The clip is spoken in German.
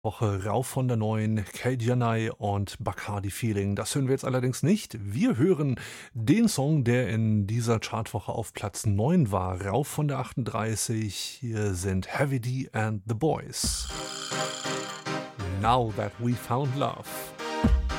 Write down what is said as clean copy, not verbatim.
Woche rauf von der neuen Janai und Bacardi Feeling. Das hören wir jetzt allerdings nicht. Wir hören den Song, der in dieser Chartwoche auf Platz 9 war, rauf von der 38. Hier sind Heavy D and the Boys. Now That We Found Love.